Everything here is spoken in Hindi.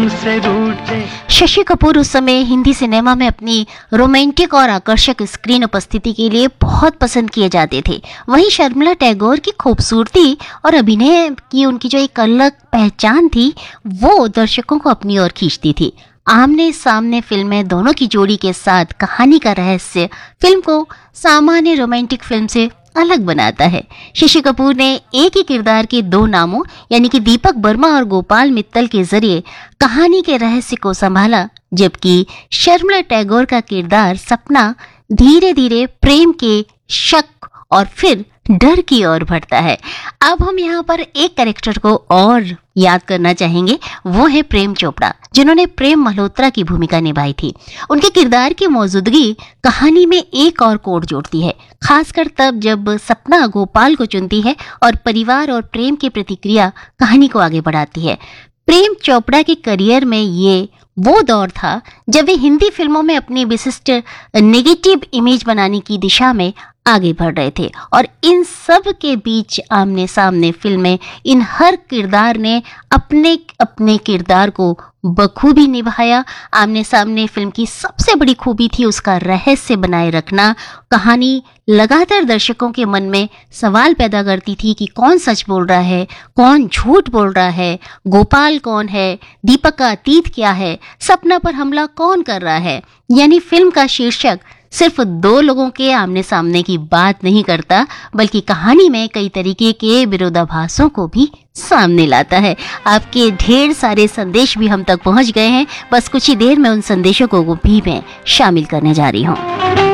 शशि कपूर उस समय हिंदी सिनेमा में अपनी रोमांटिक और आकर्षक स्क्रीन उपस्थिति के लिए बहुत पसंद किए जाते थे। वहीं शर्मिला टैगोर की खूबसूरती और अभिनय की उनकी जो एक अलग पहचान थी वो दर्शकों को अपनी ओर खींचती थी। आमने सामने फिल्में दोनों की जोड़ी के साथ कहानी का रहस्य फिल्म को सामान्य रोमांटिक फिल्म से अलग बनाता है। शशि कपूर ने एक ही किरदार के दो नामों यानी कि दीपक वर्मा और गोपाल मित्तल के जरिए कहानी के रहस्य को संभाला, जबकि शर्मिला टैगोर का किरदार सपना धीरे धीरे प्रेम के शक और फिर डर की ओर बढ़ता है। अब हम यहाँ पर एक कैरेक्टर को और याद करना चाहेंगे, वो है प्रेम चोपड़ा, जिन्होंने प्रेम मल्होत्रा की भूमिका निभाई थी। उनके किरदार की मौजूदगी कहानी में एक और कोड जोड़ती है, खासकर तब जब सपना गोपाल को चुनती है और परिवार और प्रेम की प्रतिक्रिया कहानी को आगे बढ़ाती है। प्रेम चोपड़ा के करियर में ये वो दौर था जब वे हिंदी फिल्मों में अपनी विशिष्ट नेगेटिव इमेज बनाने की दिशा में आगे बढ़ रहे थे और इन सब के बीच आमने सामने फिल्में, इन हर किरदार ने अपने अपने किरदार को बखूबी निभाया। आमने सामने फिल्म की सबसे बड़ी खूबी थी उसका रहस्य बनाए रखना। कहानी लगातार दर्शकों के मन में सवाल पैदा करती थी कि कौन सच बोल रहा है, कौन झूठ बोल रहा है, गोपाल कौन है, दीपक का अतीत क्या है, सपना पर हमला कौन कर रहा है। यानी फिल्म का शीर्षक सिर्फ दो लोगों के आमने सामने की बात नहीं करता, बल्कि कहानी में कई तरीके के विरोधाभासों को भी सामने लाता है। आपके ढेर सारे संदेश भी हम तक पहुंच गए हैं, बस कुछ ही देर में उन संदेशों को भी मैं शामिल करने जा रही हूँ।